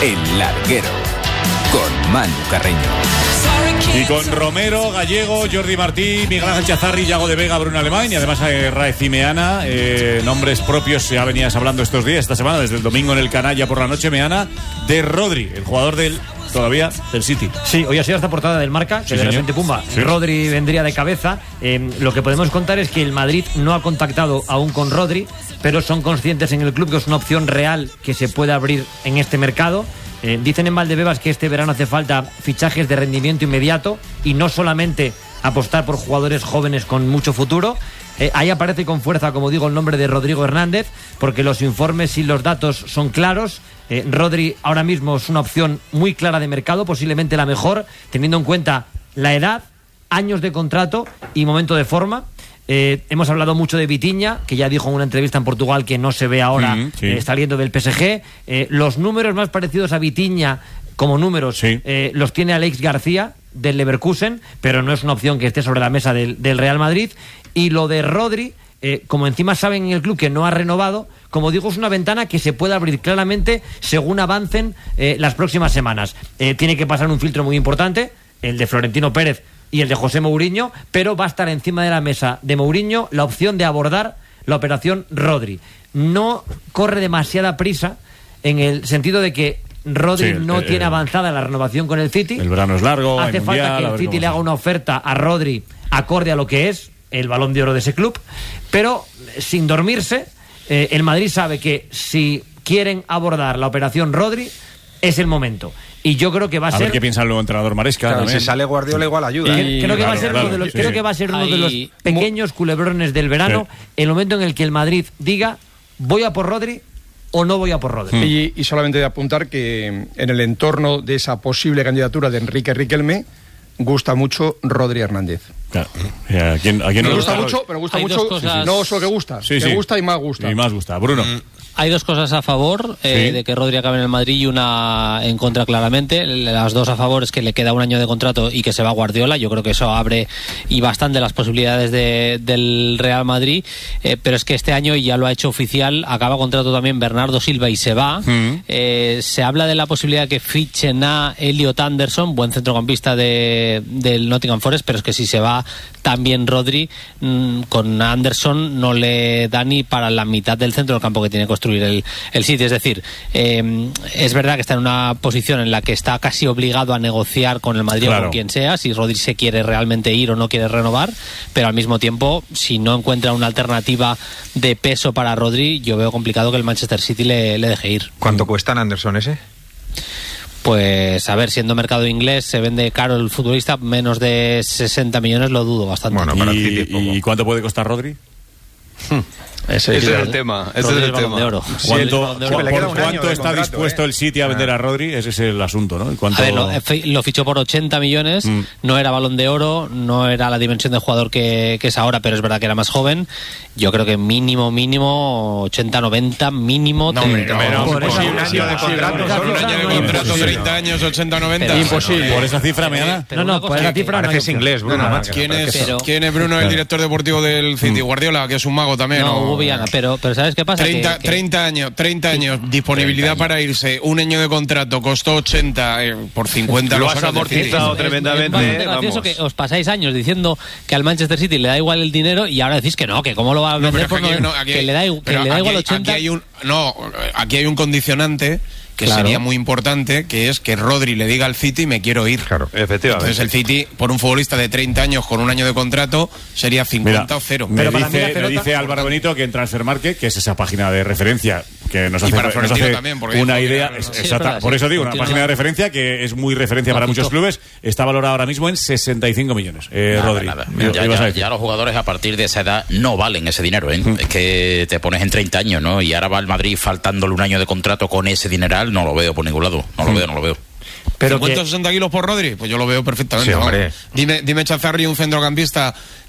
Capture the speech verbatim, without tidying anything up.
El Larguero, con Manu Carreño. Y con Romero, Gallego, Jordi Martí, Miguel Ángel Chazarri, Yago de Vega, Bruno Alemán y además eh, Raez y Meana, eh, nombres propios, ya venías hablando estos días, esta semana, desde el domingo en el Canalla por la noche, Meana, de Rodri, el jugador del, todavía, del City. Sí, hoy ha sido esta portada del Marca, que sí, de señor. repente, pumba, sí. Rodri vendría de cabeza. Eh, lo que podemos contar es que el Madrid no ha contactado aún con Rodri, pero son conscientes en el club que es una opción real que se puede abrir en este mercado. Eh, dicen en Valdebebas que este verano hace falta fichajes de rendimiento inmediato y no solamente apostar por jugadores jóvenes con mucho futuro. Eh, ahí aparece con fuerza, como digo, el nombre de Rodrigo Hernández, porque los informes y los datos son claros. Eh, Rodri ahora mismo es una opción muy clara de mercado, posiblemente la mejor, teniendo en cuenta la edad, años de contrato y momento de forma. Eh, hemos hablado mucho de Vitinha, que ya dijo en una entrevista en Portugal que no se ve ahora mm, sí. eh, saliendo del P S G. Eh, los números más parecidos a Vitinha como números sí. eh, los tiene Alex García del Leverkusen, pero no es una opción que esté sobre la mesa del, del Real Madrid. Y lo de Rodri, eh, como encima saben en el club que no ha renovado, como digo, es una ventana que se puede abrir claramente según avancen eh, las próximas semanas. Eh, tiene que pasar un filtro muy importante, el de Florentino Pérez y el de José Mourinho, pero va a estar encima de la mesa de Mourinho la opción de abordar la operación Rodri. No corre demasiada prisa en el sentido de que Rodri sí, no eh, tiene avanzada la renovación con el City. El verano es largo. Hace falta mundial, que el City le haga una oferta a Rodri acorde a lo que es el Balón de Oro de ese club, pero sin dormirse, eh, el Madrid sabe que si quieren abordar la operación Rodri es el momento. Y yo creo que va a, a ser... A ver qué piensa el nuevo entrenador Maresca. Claro, si sale Guardiola igual ayuda. ¿eh? Creo, que claro, va a ser claro, uno de los, sí. creo que va a ser uno Hay... de los pequeños culebrones del verano, sí. el momento en el que el Madrid diga, voy a por Rodri o no voy a por Rodri. Y, y solamente de apuntar que en el entorno de esa posible candidatura de Enrique Riquelme gusta mucho Rodri Hernández. Claro. ¿A quién, a quién me no gusta gusta mucho, pero gusta Hay mucho, cosas... no solo que gusta, sí, que sí. gusta y más gusta. Y más gusta. Bruno. Mm. Hay dos cosas a favor eh, sí. de que Rodri acabe en el Madrid y una en contra claramente. Las dos a favor es que le queda un año de contrato y que se va Guardiola. Yo creo que eso abre y bastante las posibilidades de, del Real Madrid. Eh, pero es que este año, y ya lo ha hecho oficial, acaba contrato también Bernardo Silva y se va. Mm. Eh, se habla de la posibilidad de que fichen a Elliot Anderson, buen centrocampista de, del Nottingham Forest, pero es que si se va también Rodri, mmm, con Anderson no le da ni para la mitad del centro del campo que tiene que construir el, el City. Es decir, eh, es verdad que está en una posición en la que está casi obligado a negociar con el Madrid claro. o con quien sea, si Rodri se quiere realmente ir o no quiere renovar, pero al mismo tiempo, si no encuentra una alternativa de peso para Rodri, yo veo complicado que el Manchester City le, le deje ir. ¿Cuánto cuesta en Anderson ese? Pues, a ver, siendo mercado inglés, se vende caro el futbolista, menos de sesenta millones, lo dudo bastante. Bueno, para ¿Y, el City ¿Y cuánto puede costar Rodri? Ese, ese es el tema. Ese es el tema. De oro. ¿Cuánto, de oro. ¿por cuánto está contrato, dispuesto eh? el City a vender a Rodri? Ese es el asunto, ¿no? ¿Cuánto... A ver, lo, lo fichó por ochenta millones, mm. no era Balón de Oro, no era la dimensión de jugador que, que es ahora, pero es verdad que era más joven. Yo creo que mínimo, mínimo, ochenta, noventa, mínimo... No, hombre, no, no, no, imposible. Un año de contrato, solo un año de contrato, treinta años, ochenta, noventa. Imposible. ¿Por esa cifra, Meana? No, no, por esa cifra no. Es inglés, Bruno. ¿Quién es Bruno, el director deportivo del City? Guardiola, que es un mago también. No, Hugo Viana, pero ¿sabes qué pasa? treinta, que, que... treinta años, treinta años, disponibilidad años. Para irse, un año de contrato, costó ochenta eh, por cincuenta. Lo has amortizado tremendamente. Es, es, es gracioso que os pasáis años diciendo que al Manchester City le da igual el dinero y ahora decís que no, que cómo lo va a vender no, por no, no, aquí, que le da, que le da igual ochenta. Aquí hay un, no, aquí hay un condicionante que claro. sería muy importante, que es que Rodri le diga al City me quiero ir. Claro, efectivamente. Entonces el City, por un futbolista de treinta años con un año de contrato, sería cincuenta Mira, o cero. Me, Pero dice, pelota... me dice Álvaro Benito que en Transfermarkt, que es esa página de referencia que nos hace, nos hace también, una idea, es, sí, exacta, verdad, por sí, eso digo, una página de referencia que es muy referencia no, para muchos clubes, está valorada ahora mismo en sesenta y cinco millones. Eh, nada, Rodri. Nada. Ya, ya, ya los jugadores a partir de esa edad no valen ese dinero, ¿eh? Mm. Es que te pones en treinta años, ¿no? Y ahora va el Madrid faltándole un año de contrato con ese dineral, no lo veo por ningún lado, no lo mm. veo, no lo veo. Pero ¿cincuenta o sesenta kilos por Rodri? Pues yo lo veo perfectamente. Sí, hombre. Dime, dime Chazarri, un centrocampista